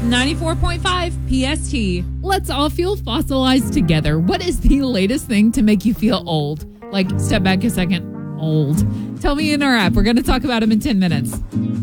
94.5 PST. Let's all feel fossilized together. What is the latest thing to make you feel old? Like, step back a second, old. Tell me in our app. We're going to talk about them in 10 minutes.